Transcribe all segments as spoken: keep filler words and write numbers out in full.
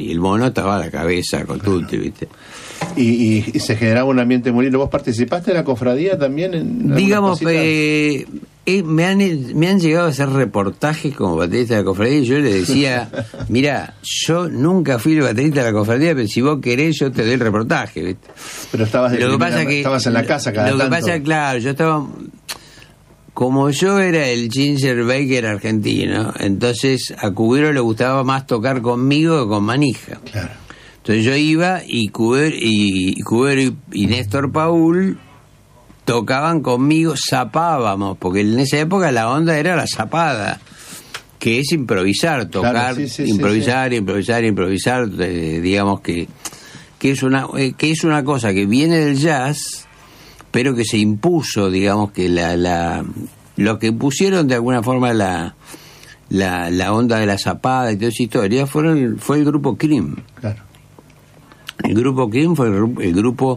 y el mono estaba a la cabeza con claro. Tutti, ¿viste? Y, y, y se generaba un ambiente muy lindo. ¿Vos participaste de la cofradía también? En Digamos, eh, eh, me, han, me han llegado a hacer reportajes como baterista de la cofradía y yo le decía, mira, yo nunca fui el baterista de la cofradía, pero si vos querés yo te doy el reportaje, ¿viste? Pero estabas, de lo que primera, pasa que, estabas en la casa cada Lo tanto. que pasa, claro, yo estaba... Como yo era el Ginger Baker argentino, entonces a Cubero le gustaba más tocar conmigo que con Manija. Claro. Entonces yo iba y Cubero y, Cubero y, y Néstor Paul tocaban conmigo, zapábamos, porque en esa época la onda era la zapada, que es improvisar, tocar, claro, sí, sí, improvisar, sí, sí. improvisar, improvisar, eh, digamos que, que, es una, eh, que es una cosa que viene del jazz, pero que se impuso, digamos que la, la los que pusieron de alguna forma la la, la onda de la zapada y toda esa historia fueron fue el grupo Cream. Claro. El grupo Cream fue el, el grupo,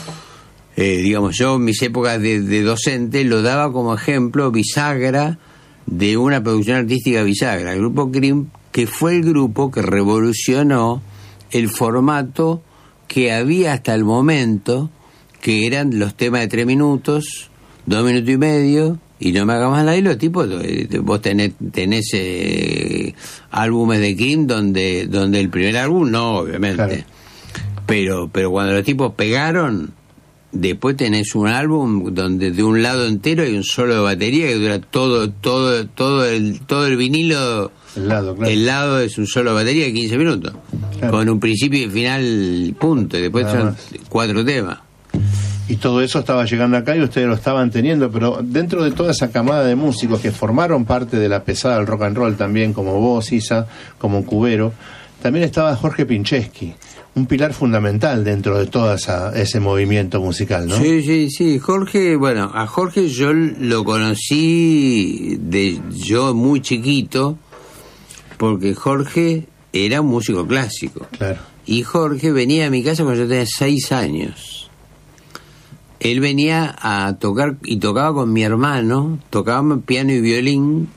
eh, digamos, yo en mis épocas de, de docente lo daba como ejemplo bisagra de una producción artística bisagra. El grupo Cream, que fue el grupo que revolucionó el formato que había hasta el momento, que eran los temas de tres minutos, dos minutos y medio, y no me hagas más la y los tipos, vos tenés, tenés eh, álbumes de Cream donde, donde el primer álbum no, obviamente. Claro. Pero, pero cuando los tipos pegaron, después tenés un álbum donde de un lado entero hay un solo de batería que dura todo, todo, todo el, todo el vinilo. El lado, claro. El lado es un solo de batería de quince minutos. Claro. Con un principio y final punto, y después Nada son más. cuatro temas. Y todo eso estaba llegando acá y ustedes lo estaban teniendo, pero dentro de toda esa camada de músicos que formaron parte de la pesada del rock and roll también, como vos, Isa, como Cubero, también estaba Jorge Pincheschi, un pilar fundamental dentro de todo esa, ese movimiento musical, ¿no? Sí, sí, sí. Jorge, bueno, a Jorge yo lo conocí de yo muy chiquito, porque Jorge era un músico clásico. Claro. Y Jorge venía a mi casa cuando yo tenía seis años. Él venía a tocar y tocaba con mi hermano, tocaban piano y violín,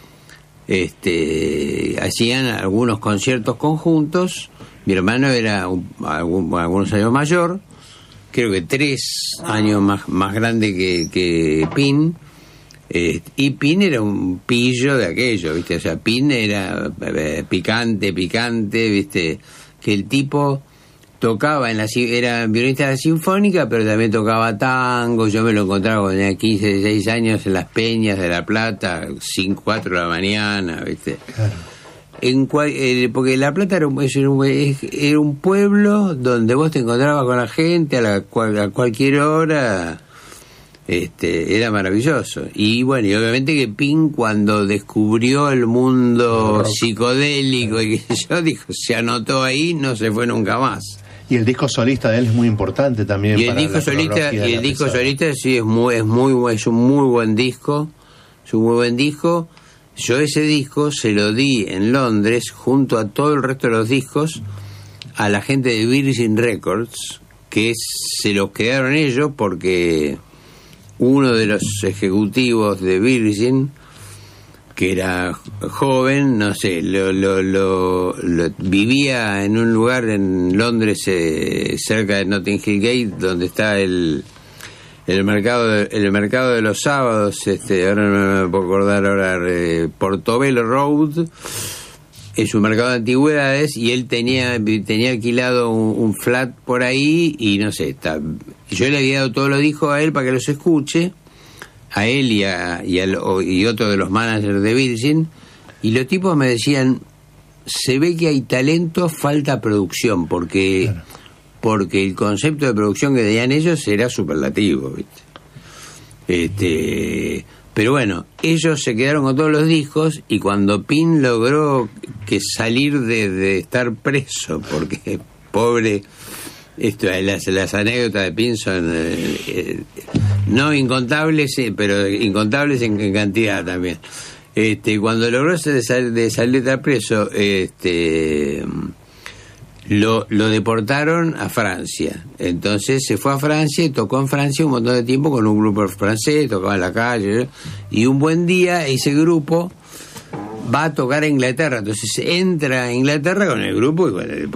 este, hacían algunos conciertos conjuntos. Mi hermano era un, algún, algunos años mayor, creo que tres años más, más grande que, que Pin, eh, y Pin era un pillo de aquello, ¿viste? O sea, Pin era eh, picante, picante, ¿viste? Que el tipo tocaba en la era violinista de la sinfónica, pero también tocaba tango. Yo me lo encontraba cuando tenía quince, dieciséis años en las Peñas de La Plata, cinco, cuatro de la mañana, ¿viste? Claro. En cual, eh, porque La Plata era un, era, un, era un pueblo donde vos te encontrabas con la gente a, la, a cualquier hora. Este, era maravilloso. Y bueno, y obviamente que Pin, cuando descubrió el mundo psicodélico y que yo, dijo, se anotó ahí, no se fue nunca más. Y el disco solista de él es muy importante también. Y el para disco la solista, y el disco pesada. solista sí es muy, es muy, es un muy buen disco, es un muy buen disco. Yo ese disco se lo di en Londres junto a todo el resto de los discos a la gente de Virgin Records, que se los quedaron ellos porque uno de los ejecutivos de Virgin, que era joven, no sé, lo, lo, lo, lo vivía en un lugar en Londres, eh, cerca de Notting Hill Gate, donde está el el mercado de, el mercado de los sábados, este, ahora no me puedo acordar ahora, eh, Portobello Road, es un mercado de antigüedades, y él tenía tenía alquilado un, un flat por ahí, y no sé, está, yo le había dado todos los discos a él para que los escuche, a él y a y, al, y otro de los managers de Virgin, y los tipos me decían, se ve que hay talento, falta producción, porque claro. porque el concepto de producción que tenían ellos era superlativo, ¿viste? Este, pero bueno, ellos se quedaron con todos los discos, y cuando Pin logró que salir de, de estar preso, porque pobre, esto, las, las anécdotas de Pin son eh, eh, no incontables, eh, pero incontables en, en cantidad también. Este, cuando logró de, sal, de salir de estar preso, este, lo, lo deportaron a Francia. Entonces se fue a Francia y tocó en Francia un montón de tiempo con un grupo francés, tocaba en la calle, y un buen día ese grupo va a tocar a Inglaterra. Entonces entra a Inglaterra con el grupo y bueno,